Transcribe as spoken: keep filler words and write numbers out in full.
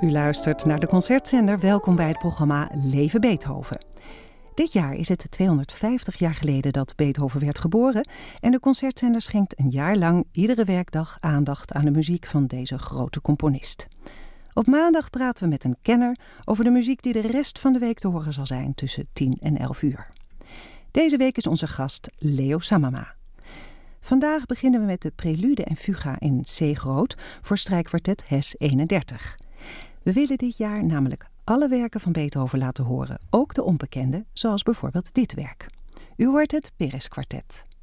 U luistert naar de Concertzender. Welkom bij het programma Leven Beethoven. Dit jaar is het tweehonderdvijftig jaar geleden dat Beethoven werd geboren en de Concertzender schenkt een jaar lang iedere werkdag aandacht aan de muziek van deze grote componist. Op maandag praten we met een kenner over de muziek die de rest van de week te horen zal zijn tussen tien en elf uur. Deze week is onze gast Leo Samama. Vandaag beginnen we met de prelude en fuga in C groot voor strijkkwartet Hes eenendertig. We willen dit jaar namelijk alle werken van Beethoven laten horen, ook de onbekende, zoals bijvoorbeeld dit werk. U hoort het Perez Kwartet.